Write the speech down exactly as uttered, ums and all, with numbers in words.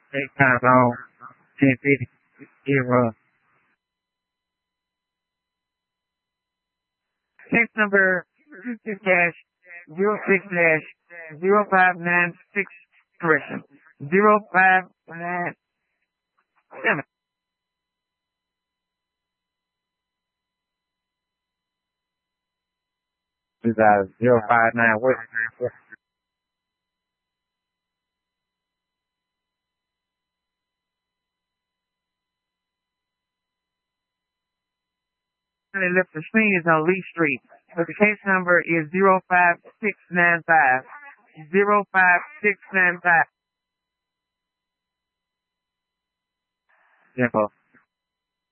Eight times on ten fifty. Zero. Case number two dash zero six dash zero five nine six correction. Zero five nine seven. Two thousand zero five nine what? The left the screen is on Lee Street. But the case number is zero five six nine five. Zero five six nine five. Simple.